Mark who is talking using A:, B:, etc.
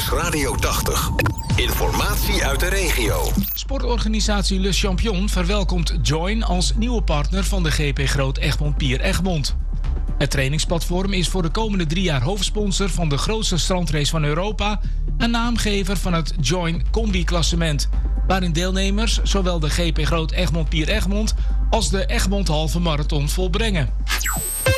A: NOS Radio 80. Informatie uit de regio.
B: Sportorganisatie Le Champion verwelkomt Join als nieuwe partner van de GP Groot Egmond Pier Egmond. Het trainingsplatform is voor de komende 3 jaar hoofdsponsor van de grootste strandrace van Europa en naamgever van het Join Combi-klassement, waarin deelnemers zowel de GP Groot Egmond Pier Egmond als de Egmond Halve Marathon volbrengen.